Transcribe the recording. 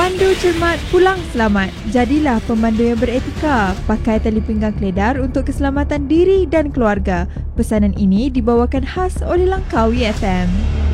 Mandu cermat, pulang selamat. Jadilah pemandu yang beretika. Pakai tali pinggang keledar untuk keselamatan diri dan keluarga. Pesanan ini dibawakan khas oleh Langkawi FM.